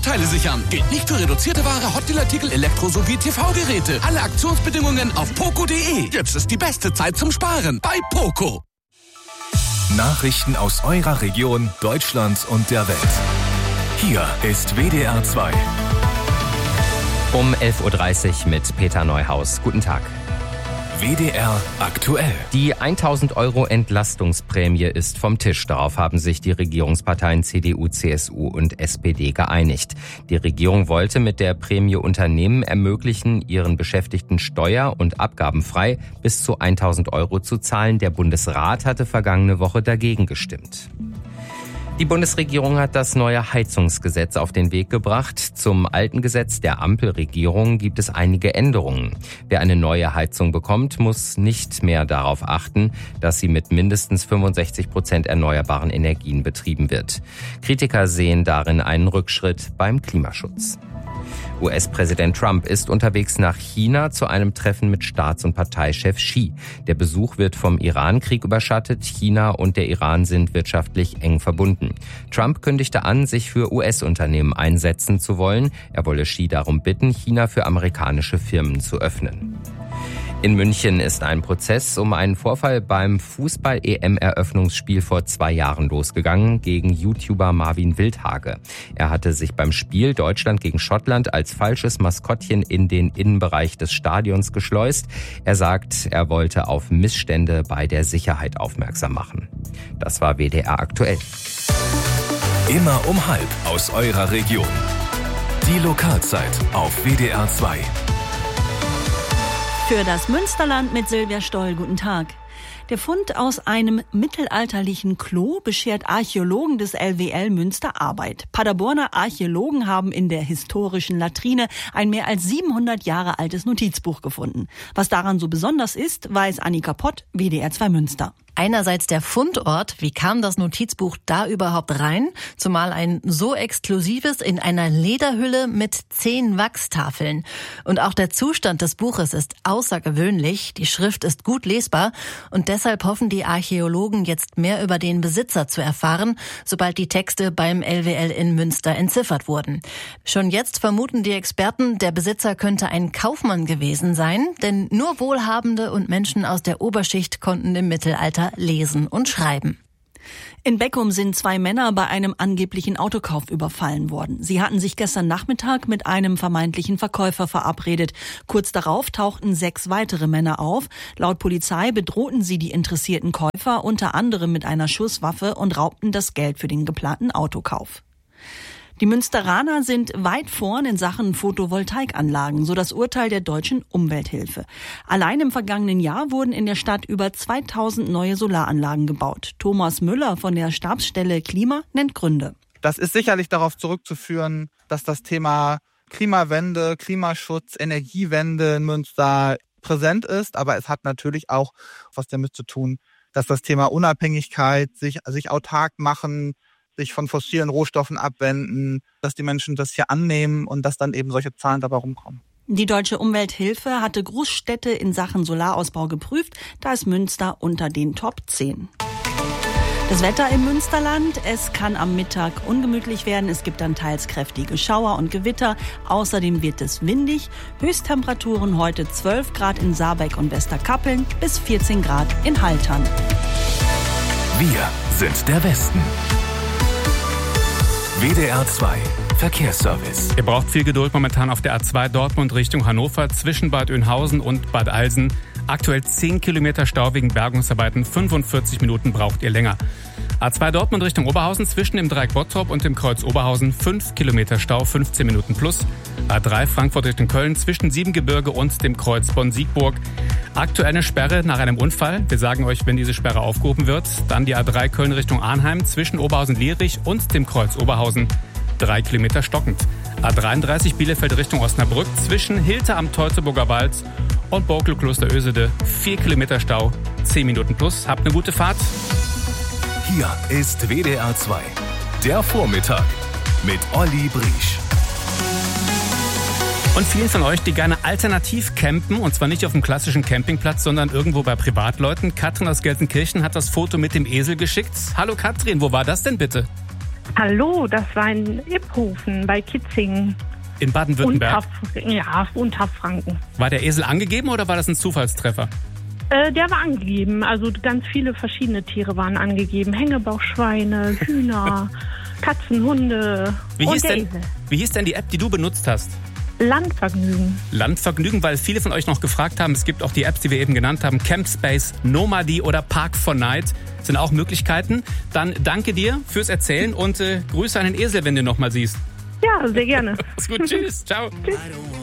Teile sichern. Gilt nicht für reduzierte Ware, Hotdeal-Artikel, Elektro- sowie TV-Geräte. Alle Aktionsbedingungen auf poco.de. Jetzt ist die beste Zeit zum Sparen bei Poco. Nachrichten aus eurer Region, Deutschland und der Welt. Hier ist WDR 2. Um 11.30 Uhr mit Peter Neuhaus. Guten Tag. WDR aktuell. Die 1.000 € Entlastungsprämie ist vom Tisch. Darauf haben sich die Regierungsparteien CDU, CSU und SPD geeinigt. Die Regierung wollte mit der Prämie Unternehmen ermöglichen, ihren Beschäftigten steuer- und abgabenfrei bis zu 1.000 € zu zahlen. Der Bundesrat hatte vergangene Woche dagegen gestimmt. Die Bundesregierung hat das neue Heizungsgesetz auf den Weg gebracht. Zum alten Gesetz der Ampelregierung gibt es einige Änderungen. Wer eine neue Heizung bekommt, muss nicht mehr darauf achten, dass sie mit mindestens 65% erneuerbaren Energien betrieben wird. Kritiker sehen darin einen Rückschritt beim Klimaschutz. US-Präsident Trump ist unterwegs nach China zu einem Treffen mit Staats- und Parteichef Xi. Der Besuch wird vom Iran-Krieg überschattet. China und der Iran sind wirtschaftlich eng verbunden. Trump kündigte an, sich für US-Unternehmen einsetzen zu wollen. Er wolle Xi darum bitten, China für amerikanische Firmen zu öffnen. In München ist ein Prozess um einen Vorfall beim Fußball-EM-Eröffnungsspiel vor 2 Jahren losgegangen gegen YouTuber Marvin Wildhage. Er hatte sich beim Spiel Deutschland gegen Schottland als falsches Maskottchen in den Innenbereich des Stadions geschleust. Er sagt, er wollte auf Missstände bei der Sicherheit aufmerksam machen. Das war WDR aktuell. Immer um 12:30 aus eurer Region. Die Lokalzeit auf WDR 2. Für das Münsterland mit Silvia Stoll, guten Tag. Der Fund aus einem mittelalterlichen Klo beschert Archäologen des LWL Münster Arbeit. Paderborner Archäologen haben in der historischen Latrine ein mehr als 700 Jahre altes Notizbuch gefunden. Was daran so besonders ist, weiß Annika Pott, WDR 2 Münster. Einerseits der Fundort, wie kam das Notizbuch da überhaupt rein? Zumal ein so exklusives in einer Lederhülle mit 10 Wachstafeln. Und auch der Zustand des Buches ist außergewöhnlich, die Schrift ist gut lesbar und deshalb hoffen die Archäologen jetzt mehr über den Besitzer zu erfahren, sobald die Texte beim LWL in Münster entziffert wurden. Schon jetzt vermuten die Experten, der Besitzer könnte ein Kaufmann gewesen sein, denn nur Wohlhabende und Menschen aus der Oberschicht konnten im Mittelalter lesen und schreiben. In Beckum sind 2 Männer bei einem angeblichen Autokauf überfallen worden. Sie hatten sich gestern Nachmittag mit einem vermeintlichen Verkäufer verabredet. Kurz darauf tauchten 6 weitere Männer auf. Laut Polizei bedrohten sie die interessierten Käufer unter anderem mit einer Schusswaffe und raubten das Geld für den geplanten Autokauf. Die Münsteraner sind weit vorn in Sachen Photovoltaikanlagen, so das Urteil der Deutschen Umwelthilfe. Allein im vergangenen Jahr wurden in der Stadt über 2000 neue Solaranlagen gebaut. Thomas Müller von der Stabsstelle Klima nennt Gründe. Das ist sicherlich darauf zurückzuführen, dass das Thema Klimawende, Klimaschutz, Energiewende in Münster präsent ist. Aber es hat natürlich auch was damit zu tun, dass das Thema Unabhängigkeit, sich autark machen, sich von fossilen Rohstoffen abwenden, dass die Menschen das hier annehmen und dass dann eben solche Zahlen dabei rumkommen. Die Deutsche Umwelthilfe hatte Großstädte in Sachen Solarausbau geprüft. Da ist Münster unter den Top 10. Das Wetter im Münsterland, es kann am Mittag ungemütlich werden. Es gibt dann teils kräftige Schauer und Gewitter. Außerdem wird es windig. Höchsttemperaturen heute 12 Grad in Saarbeck und Westerkappeln bis 14 Grad in Haltern. Wir sind der Westen. WDR 2 Verkehrsservice. Ihr braucht viel Geduld momentan auf der A2 Dortmund Richtung Hannover zwischen Bad Oeynhausen und Bad Alsen. Aktuell 10 Kilometer Stau wegen Bergungsarbeiten, 45 Minuten braucht ihr länger. A2 Dortmund Richtung Oberhausen zwischen dem Dreieck Bottrop und dem Kreuz Oberhausen 5 Kilometer Stau, 15 Minuten plus. A3 Frankfurt Richtung Köln zwischen Siebengebirge und dem Kreuz Bonn-Siegburg. Aktuell eine Sperre nach einem Unfall. Wir sagen euch, wenn diese Sperre aufgehoben wird. Dann die A3 Köln Richtung Arnheim zwischen Oberhausen-Lierich und dem Kreuz Oberhausen. 3 Kilometer stockend. A33 Bielefeld Richtung Osnabrück zwischen Hilter am Teutoburger Wald und Borkel-Kloster Ösede. 4 Kilometer Stau, 10 Minuten plus. Habt eine gute Fahrt. Hier ist WDR 2. Der Vormittag mit Olli Briesch. Und vielen von euch, die gerne alternativ campen, und zwar nicht auf dem klassischen Campingplatz, sondern irgendwo bei Privatleuten. Katrin aus Gelsenkirchen hat das Foto mit dem Esel geschickt. Hallo Katrin, wo war das denn bitte? Hallo, das war in Iphofen bei Kitzingen. In Baden-Württemberg? Unterfranken. War der Esel angegeben oder war das ein Zufallstreffer? Der war angegeben. Also ganz viele verschiedene Tiere waren angegeben. Hängebauchschweine, Hühner, Katzen, Hunde Wie hieß denn die App, die du benutzt hast? Landvergnügen. Landvergnügen, weil viele von euch noch gefragt haben, es gibt auch die Apps, die wir eben genannt haben, Campspace, Nomadi oder Park4Night, sind auch Möglichkeiten. Dann danke dir fürs Erzählen und Grüße an den Esel, wenn du ihn noch mal siehst. Ja, sehr gerne. Ist gut, tschüss, ciao. Tschüss.